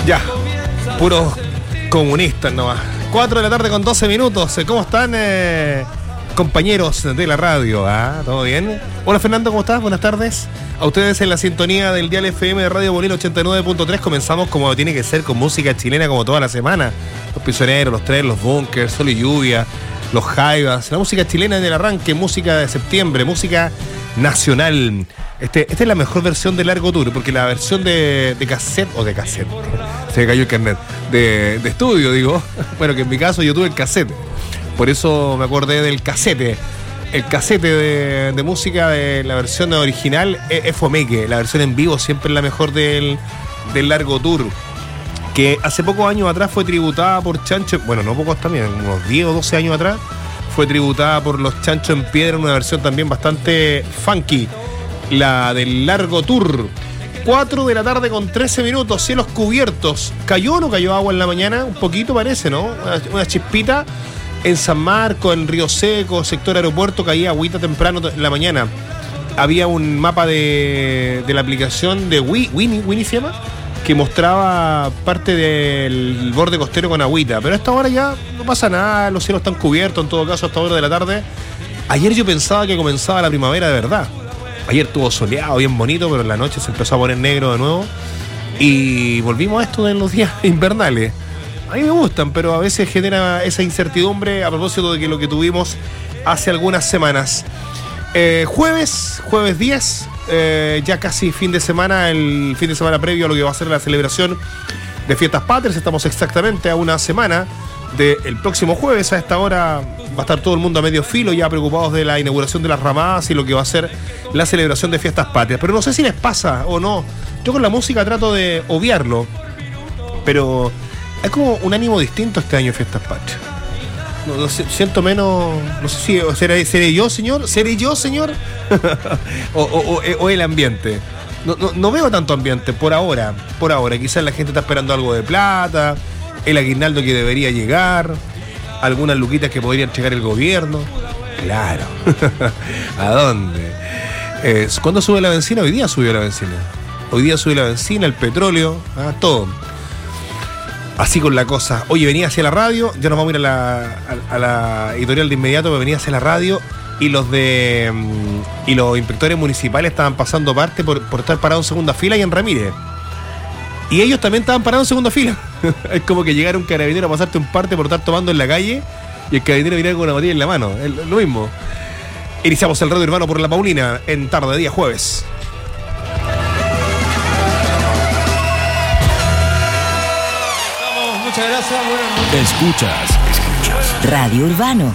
Ya, puros comunistas nomás. 4 de la tarde con 12 minutos. ¿Cómo están, compañeros de la radio? ¿Todo bien? Hola, Fernando, ¿cómo estás? Buenas tardes. A ustedes en la sintonía del dial FM de Radio Bolívar 89.3. Comenzamos como tiene que ser, con música chilena como toda la semana. Los Prisioneros, los Tres, los Bunkers, Sol y Lluvia, los Jaivas. La música chilena en el arranque, música de septiembre, música nacional. Esta es la mejor versión de Largo Tour, porque la versión de cassette, se me cayó el carnet, de estudio, digo, bueno, que en mi caso yo tuve el cassette, por eso me acordé del cassette. El cassette de música de la versión original es fomeque, la versión en vivo siempre es la mejor del Largo Tour, que hace pocos años atrás fue tributada por Chancho, bueno, no pocos también, unos 10 o 12 años atrás, fue tributada por los Chancho en Piedra en una versión también bastante funky, la del Largo Tour. 4 de la tarde con 13 minutos, cielos cubiertos. ¿Cayó o no cayó agua en la mañana? Un poquito parece, ¿no? Una chispita. En San Marcos, en Río Seco, sector aeropuerto, caía agüita temprano en la mañana. Había un mapa de la aplicación de Winnie se llama, que mostraba parte del borde costero con agüita. Pero a esta hora ya no pasa nada, los cielos están cubiertos en todo caso a esta hora de la tarde. Ayer yo pensaba que comenzaba la primavera de verdad. Ayer estuvo soleado, bien bonito, pero en la noche se empezó a poner negro de nuevo. Y volvimos a esto de los días invernales. A mí me gustan, pero a veces genera esa incertidumbre a propósito de que lo que tuvimos hace algunas semanas. Jueves 10, ya casi fin de semana, el fin de semana previo a lo que va a ser la celebración de Fiestas Patrias. Estamos exactamente a una semana del próximo jueves. A esta hora va a estar todo el mundo a medio filo, ya preocupados de la inauguración de las ramadas y lo que va a ser la celebración de Fiestas Patrias. Pero no sé si les pasa o no. Yo con la música trato de obviarlo, pero hay como un ánimo distinto este año de Fiestas Patrias. No sé, siento menos. No sé si seré yo, señor. o el ambiente. No veo tanto ambiente por ahora. Quizás la gente está esperando algo de plata, el aguinaldo que debería llegar, algunas luquitas que podría entregar el gobierno. Claro. ¿A dónde? ¿Cuándo sube la benzina? Hoy día subió la benzina. El petróleo, todo. Así con la cosa. Oye, venía hacia la radio, ya nos vamos a ir a la editorial de inmediato, pero venía hacia la radio y los inspectores municipales estaban pasando parte por estar parados en segunda fila y en Ramírez. Y ellos también estaban parados en segunda fila. Es como que llegara un carabinero a pasarte un parte por estar tomando en la calle y el carabinero viene con una botella en la mano. Es lo mismo. Iniciamos el Radio Urbano por La Paulina en tarde, día jueves. Muchas gracias. Escuchas Radio Urbano.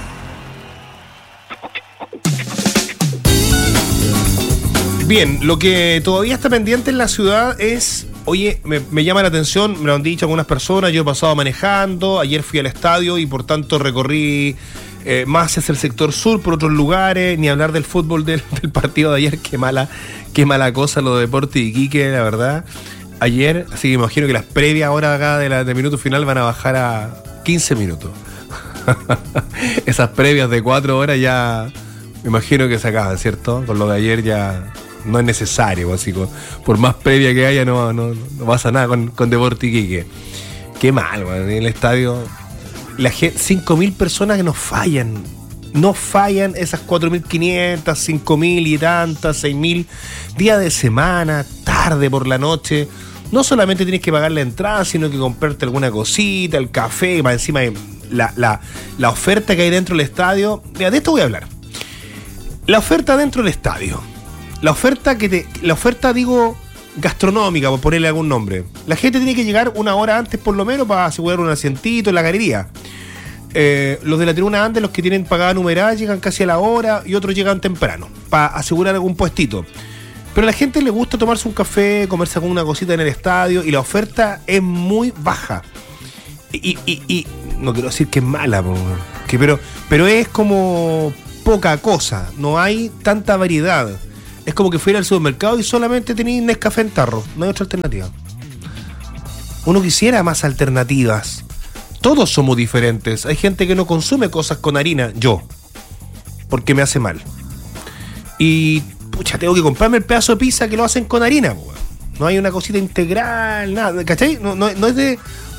Bien, lo que todavía está pendiente en la ciudad es, oye, me llama la atención, me lo han dicho algunas personas, yo he pasado manejando, ayer fui al estadio y por tanto recorrí más hacia el sector sur, por otros lugares, ni hablar del fútbol del partido de ayer, qué mala cosa lo de Deportes Iquique, la verdad. Ayer, así que me imagino que las previas ahora acá de minuto final van a bajar a 15 minutos. Esas previas de 4 horas ya me imagino que se acaban, ¿cierto? Con lo de ayer ya no es necesario, así por más previa que haya no pasa nada con Deportes Iquique. Qué mal, man, en el estadio. La gente, 5.000 personas que no fallan esas 4.500, 5.000 y tantas, 6.000 días de semana, tarde por la noche. No solamente tienes que pagar la entrada, sino que comprarte alguna cosita, el café, más encima de la oferta que hay dentro del estadio. Mira, de esto voy a hablar. La oferta dentro del estadio. La oferta digo gastronómica, por ponerle algún nombre. La gente tiene que llegar una hora antes por lo menos para asegurar un asientito en la galería. Los de la tribuna antes, los que tienen pagada numerada, llegan casi a la hora y otros llegan temprano para asegurar algún puestito. Pero a la gente le gusta tomarse un café, comerse alguna cosita en el estadio y la oferta es muy baja. Y no quiero decir que es mala, pero es como poca cosa, no hay tanta variedad. Es como que fuera al supermercado y solamente tenéis Nescafé en tarro, no hay otra alternativa. Uno quisiera más alternativas. Todos somos diferentes. Hay gente que no consume cosas con harina, yo, porque me hace mal. Y pucha, tengo que comprarme el pedazo de pizza que lo hacen con harina, No hay una cosita integral, nada, ¿cachai? No es de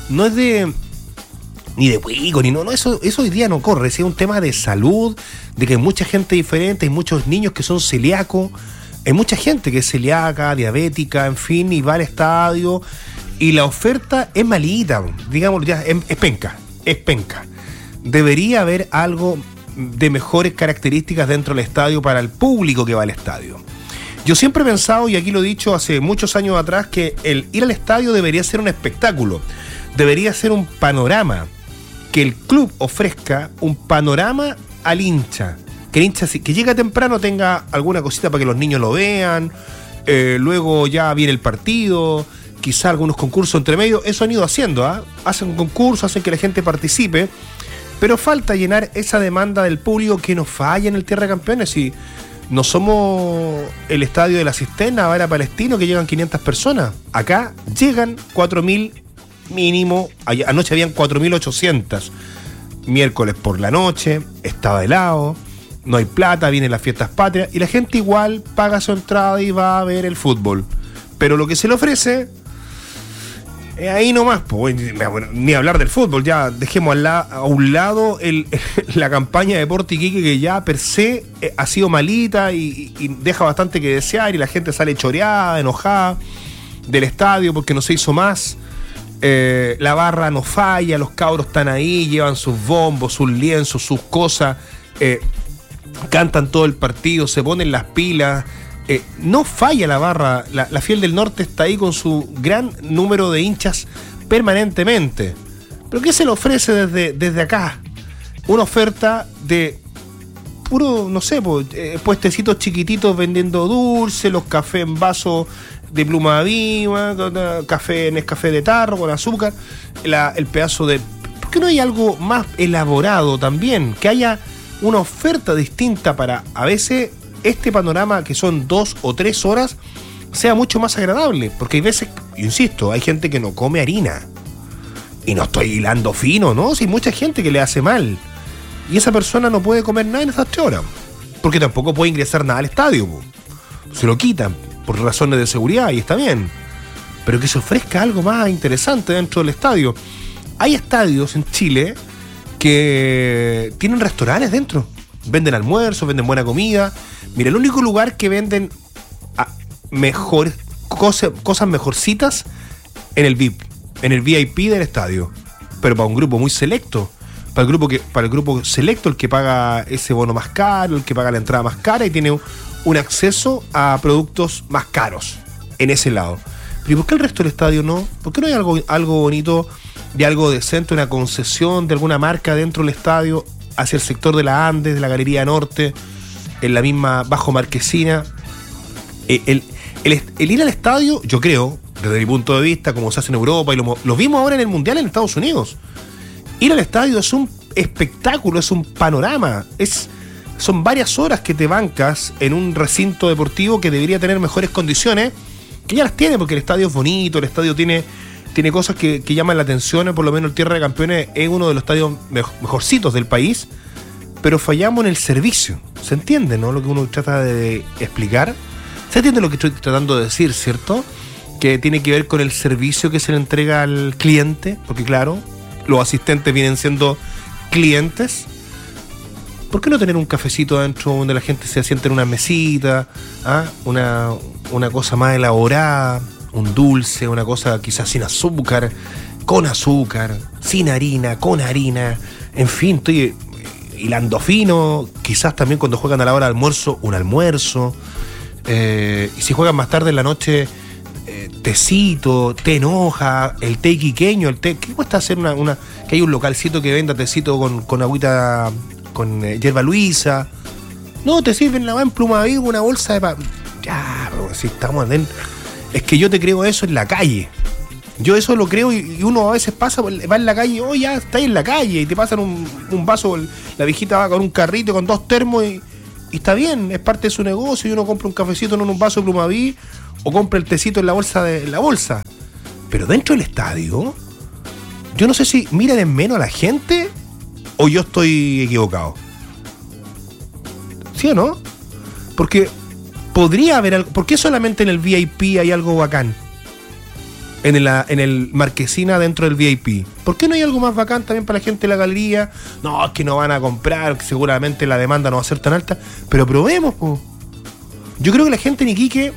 ni de hueco, ni no, eso hoy día no corre. Es un tema de salud, de que hay mucha gente diferente, hay muchos niños que son celíacos, hay mucha gente que es celíaca, diabética, en fin, y va al estadio, y la oferta es malita, digamos, ya es penca. Debería haber algo de mejores características dentro del estadio para el público que va al estadio. Yo siempre he pensado, y aquí lo he dicho hace muchos años atrás, que el ir al estadio debería ser un espectáculo, debería ser un panorama, que el club ofrezca un panorama al hincha, que el hincha que llega temprano tenga alguna cosita para que los niños lo vean, luego ya viene el partido, quizá algunos concursos entre medio. Eso han ido haciendo, hacen un concurso, hacen que la gente participe, pero falta llenar esa demanda del público que nos falla en el Tierra de Campeones. Y no somos el estadio de la Cisterna, Vara Palestino, que llegan 500 personas. Acá llegan 4.000 mínimo. Anoche habían 4.800. Miércoles por la noche, estaba helado, no hay plata, vienen las fiestas patrias y la gente igual paga su entrada y va a ver el fútbol. Pero lo que se le ofrece, ahí nomás, pues, ni hablar del fútbol, ya dejemos a un lado la campaña de Deportes Iquique, que ya per se ha sido malita y deja bastante que desear, y la gente sale choreada, enojada del estadio porque no se hizo más. La barra no falla, los cabros están ahí, llevan sus bombos, sus lienzos, sus cosas, cantan todo el partido, se ponen las pilas. No falla la barra, la Fiel del Norte está ahí con su gran número de hinchas permanentemente. ¿Pero qué se le ofrece desde acá? Una oferta de puro, no sé, puestecitos chiquititos vendiendo dulces, los cafés en vaso de pluma viva, café Nescafé de tarro con azúcar, el pedazo de... ¿Por qué no hay algo más elaborado también? Que haya una oferta distinta para, a veces, este panorama que son 2 o 3 horas sea mucho más agradable, porque hay veces, insisto, hay gente que no come harina, y no estoy hilando fino, ¿no? Si hay mucha gente que le hace mal, y esa persona no puede comer nada en esas 3 horas, porque tampoco puede ingresar nada al estadio, se lo quitan por razones de seguridad, y está bien, pero que se ofrezca algo más interesante dentro del estadio. Hay estadios en Chile que tienen restaurantes dentro, venden almuerzos, venden buena comida. Mira, el único lugar que venden mejor cosas mejorcitas en el VIP, en el VIP del estadio, pero para un grupo muy selecto, para el grupo selecto, el que paga ese bono más caro, el que paga la entrada más cara y tiene un acceso a productos más caros en ese lado. Pero ¿y por qué el resto del estadio no? ¿Por qué no hay algo bonito, de algo decente, una concesión de alguna marca dentro del estadio, hacia el sector de la Andes, de la Galería Norte, en la misma Bajo Marquesina? El ir al estadio, yo creo, desde mi punto de vista, como se hace en Europa, y lo vimos ahora en el Mundial en Estados Unidos, ir al estadio es un espectáculo, es un panorama, son varias horas que te bancas en un recinto deportivo que debería tener mejores condiciones, que ya las tiene, porque el estadio es bonito, el estadio tiene cosas que llaman la atención. Por lo menos el Tierra de Campeones es uno de los estadios mejorcitos del país, pero fallamos en el servicio. ¿Se entiende, no? Lo que uno trata de explicar. ¿Se entiende lo que estoy tratando de decir, cierto? Que tiene que ver con el servicio que se le entrega al cliente, porque claro, los asistentes vienen siendo clientes. ¿Por qué no tener un cafecito adentro donde la gente se siente en una mesita? Una cosa más elaborada, un dulce, una cosa quizás sin azúcar, con azúcar, sin harina, con harina. En fin, estoy hilando fino. Quizás también cuando juegan a la hora de almuerzo, un almuerzo. Y si juegan más tarde en la noche, tecito, té en hoja, el té iquiqueño, el té. ¿Qué cuesta hacer que hay un localcito que venda tecito con agüita, con hierba luisa? No, te sirven la en pluma viva, una bolsa de ya, pero si estamos adentro. Es que yo te creo eso en la calle. Yo eso lo creo, y uno a veces pasa, va en la calle, ya está ahí en la calle, y te pasan un vaso, la viejita va con un carrito, con 2 termos, y está bien, es parte de su negocio, y uno compra un cafecito en un vaso de Plumaví, o compra el tecito en la bolsa. Pero dentro del estadio, yo no sé si miran en menos a la gente, o yo estoy equivocado. ¿Sí o no? Porque podría haber algo. ¿Por qué solamente en el VIP hay algo bacán? en el Marquesina dentro del VIP. ¿Por qué no hay algo más bacán también para la gente de la galería? No, es que no van a comprar, que seguramente la demanda no va a ser tan alta, pero probemos, po. Yo creo que la gente en Iquique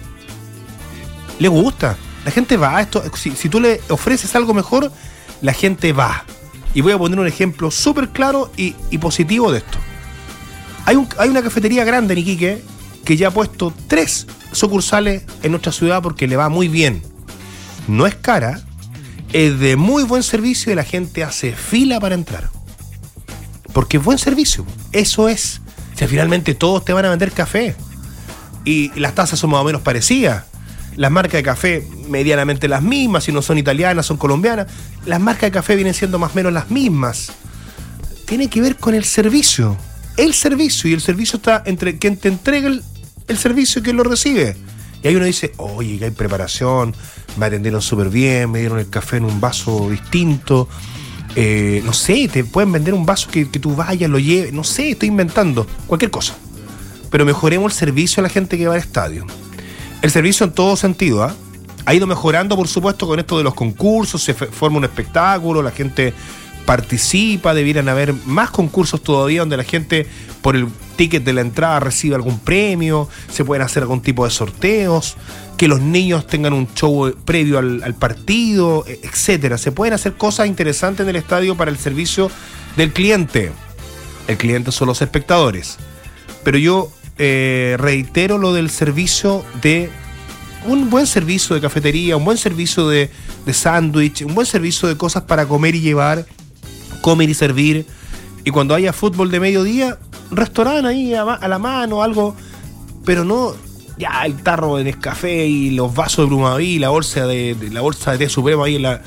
le gusta, la gente va a esto. Si tú le ofreces algo mejor, la gente va. Y voy a poner un ejemplo súper claro y positivo de esto. Hay una cafetería grande en Iquique que ya ha puesto 3 sucursales en nuestra ciudad porque le va muy bien. No es cara, es de muy buen servicio y la gente hace fila para entrar. Porque es buen servicio, eso es. Si finalmente todos te van a vender café y las tazas son más o menos parecidas, las marcas de café medianamente las mismas, si no son italianas, son colombianas, las marcas de café vienen siendo más o menos las mismas. Tiene que ver con el servicio. El servicio, y el servicio está entre quien te entrega el servicio y quien lo recibe. Y ahí uno dice, oye, que hay preparación, me atendieron súper bien, me dieron el café en un vaso distinto. No sé, te pueden vender un vaso que tú vayas, lo lleves, no sé, estoy inventando, cualquier cosa. Pero mejoremos el servicio a la gente que va al estadio. El servicio en todo sentido, ¿ah? Ha ido mejorando, por supuesto, con esto de los concursos, se forma un espectáculo, la gente participa, debieran haber más concursos todavía donde la gente por el ticket de la entrada recibe algún premio, se pueden hacer algún tipo de sorteos, que los niños tengan un show previo al partido, etcétera. Se pueden hacer cosas interesantes en el estadio para el servicio del cliente. El cliente son los espectadores. Pero yo reitero lo del servicio de un buen servicio de cafetería, un buen servicio de sándwich, un buen servicio de cosas para comer y llevar, comer y servir. Y cuando haya fútbol de mediodía, restaurante ahí a la mano, algo, pero no ya el tarro de Nescafé y los vasos de Brumaví, la bolsa de té supremo ahí en la.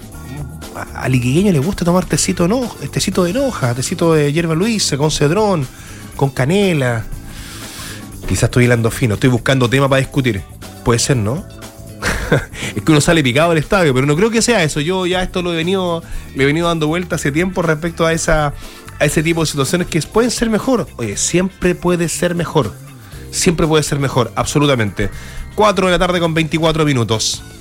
Al iquiqueño le gusta tomar tecito de hoja, tecito de hierba luisa, con cedrón, con canela. Quizás estoy hilando fino, estoy buscando tema para discutir. Puede ser, ¿no? Es que uno sale picado del estadio, pero no creo que sea eso. Yo ya esto le he venido dando vuelta hace tiempo respecto a ese tipo de situaciones que pueden ser mejor. Oye, siempre puede ser mejor, absolutamente. 4 de la tarde con 24 minutos.